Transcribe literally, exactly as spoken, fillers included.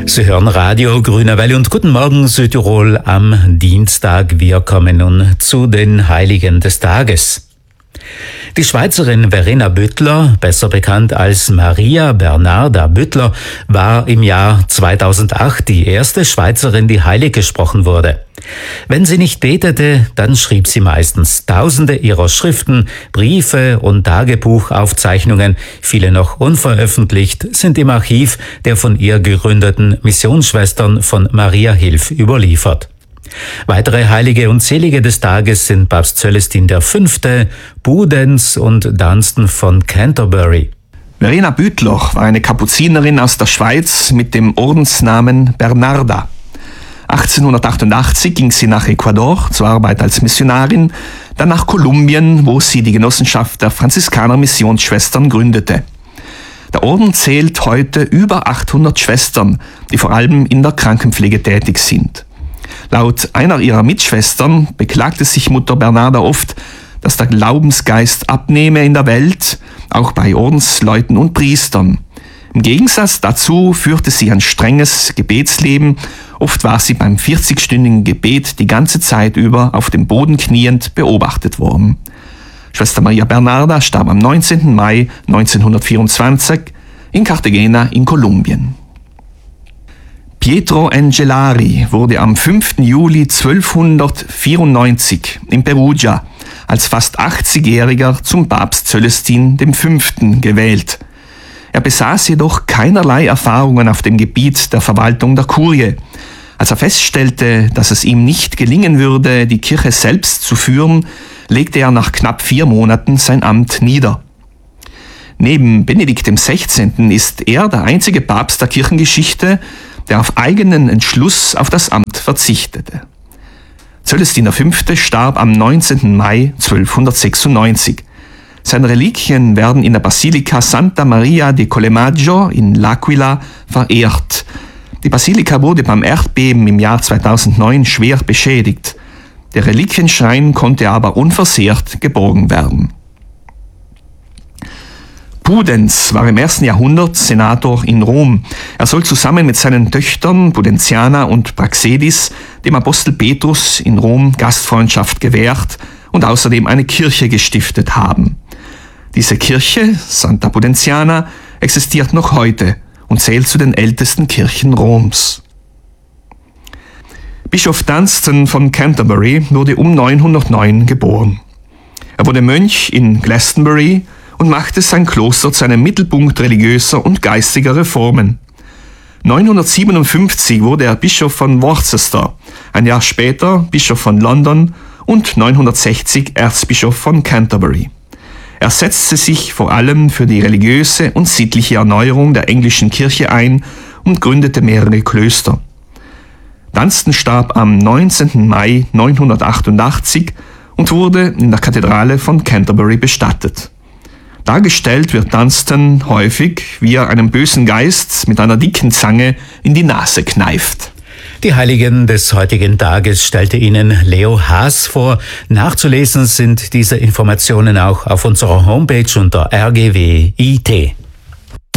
Sie hören Radio Grüne Welle und guten Morgen Südtirol am Dienstag. Wir kommen nun zu den Heiligen des Tages. Die Schweizerin Verena Büttler, besser bekannt als Maria Bernarda Büttler, war im Jahr zweitausendacht die erste Schweizerin, die heilig gesprochen wurde. Wenn sie nicht betete, dann schrieb sie meistens. Tausende ihrer Schriften, Briefe und Tagebuchaufzeichnungen, viele noch unveröffentlicht, sind im Archiv der von ihr gegründeten Missionsschwestern von Maria Hilf überliefert. Weitere Heilige und Selige des Tages sind Papst Celestin der Fünfte, Budenz und Dunstan von Canterbury. Verena Büttler war eine Kapuzinerin aus der Schweiz mit dem Ordensnamen Bernarda. achtzehnhundertachtundachtzig ging sie nach Ecuador zur Arbeit als Missionarin, dann nach Kolumbien, wo sie die Genossenschaft der Franziskaner Missionsschwestern gründete. Der Orden zählt heute über achthundert Schwestern, die vor allem in der Krankenpflege tätig sind. Laut einer ihrer Mitschwestern beklagte sich Mutter Bernarda oft, dass der Glaubensgeist abnehme in der Welt, auch bei Ordensleuten und Priestern. Im Gegensatz dazu führte sie ein strenges Gebetsleben. Oft war sie beim vierzigstündigen Gebet die ganze Zeit über auf dem Boden kniend beobachtet worden. Schwester Maria Bernarda starb am neunzehnten Mai neunzehnhundertvierundzwanzig in Cartagena in Kolumbien. Pietro Angelari wurde am fünften Juli zwölfhundertvierundneunzig in Perugia als fast achtzigjähriger zum Papst Celestin der Fünfte gewählt. Er besaß jedoch keinerlei Erfahrungen auf dem Gebiet der Verwaltung der Kurie. Als er feststellte, dass es ihm nicht gelingen würde, die Kirche selbst zu führen, legte er nach knapp vier Monaten sein Amt nieder. Neben Benedikt dem Sechzehnten ist er der einzige Papst der Kirchengeschichte, der auf eigenen Entschluss auf das Amt verzichtete. Celestin der Fünfte starb am neunzehnten Mai zwölfhundertsechsundneunzig. Seine Reliquien werden in der Basilika Santa Maria di Collemaggio in L'Aquila verehrt. Die Basilika wurde beim Erdbeben im Jahr zweitausendneun schwer beschädigt. Der Reliquienschrein konnte aber unversehrt geborgen werden. Budenz war im ersten Jahrhundert Senator in Rom. Er soll zusammen mit seinen Töchtern Budentiana und Praxedis dem Apostel Petrus in Rom Gastfreundschaft gewährt und außerdem eine Kirche gestiftet haben. Diese Kirche, Santa Budentiana, existiert noch heute und zählt zu den ältesten Kirchen Roms. Bischof Dunstan von Canterbury wurde um neunhundertneun geboren. Er wurde Mönch in Glastonbury und machte sein Kloster zu einem Mittelpunkt religiöser und geistiger Reformen. neunhundertsiebenundfünfzig wurde er Bischof von Worcester, ein Jahr später Bischof von London und neunhundertsechzig Erzbischof von Canterbury. Er setzte sich vor allem für die religiöse und sittliche Erneuerung der englischen Kirche ein und gründete mehrere Klöster. Dunstan starb am neunzehnten Mai neunhundertachtundachtzig und wurde in der Kathedrale von Canterbury bestattet. Dargestellt wird Dunstan häufig, wie er einem bösen Geist mit einer dicken Zange in die Nase kneift. Die Heiligen des heutigen Tages stellte Ihnen Leo Haas vor. Nachzulesen sind diese Informationen auch auf unserer Homepage unter R G W I T.